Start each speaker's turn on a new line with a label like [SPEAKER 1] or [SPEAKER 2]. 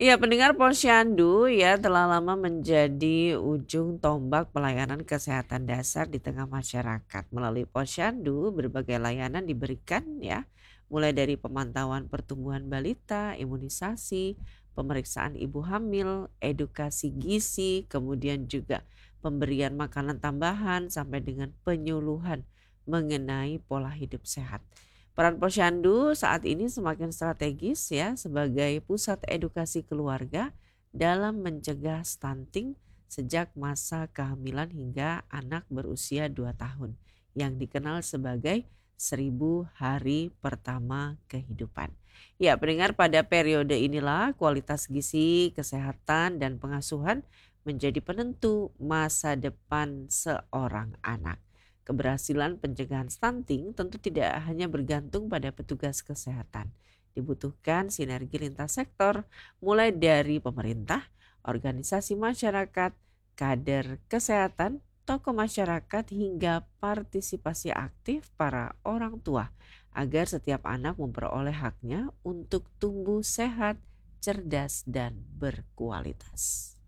[SPEAKER 1] Ya, pendengar Posyandu ya telah lama menjadi ujung tombak pelayanan kesehatan dasar di tengah masyarakat. Melalui Posyandu, berbagai layanan diberikan ya, mulai dari pemantauan pertumbuhan balita, imunisasi, pemeriksaan ibu hamil, edukasi gizi, kemudian juga pemberian makanan tambahan sampai dengan penyuluhan mengenai pola hidup sehat. Peran Posyandu saat ini semakin strategis ya sebagai pusat edukasi keluarga dalam mencegah stunting sejak masa kehamilan hingga anak berusia 2 tahun yang dikenal sebagai 1000 hari pertama kehidupan. Ya, pendengar, pada periode inilah kualitas gizi, kesehatan dan pengasuhan menjadi penentu masa depan seorang anak. Keberhasilan pencegahan stunting tentu tidak hanya bergantung pada petugas kesehatan. Dibutuhkan sinergi lintas sektor, mulai dari pemerintah, organisasi masyarakat, kader kesehatan, tokoh masyarakat hingga partisipasi aktif para orang tua agar setiap anak memperoleh haknya untuk tumbuh sehat, cerdas, dan berkualitas.